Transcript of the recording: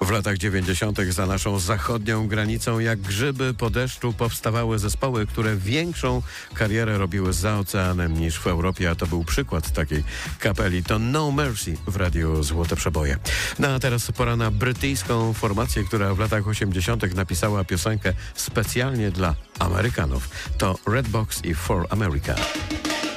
W latach 90. za naszą zachodnią granicą jak grzyby po deszczu powstawały zespoły, które większą karierę robiły za oceanem niż w Europie, a to był przykład takiej kapeli. To No Mercy w radiu Złote Przeboje. No a teraz pora na brytyjską formację, która w latach 80. napisała piosenkę specjalnie dla Amerykanów. To Redbox i For America.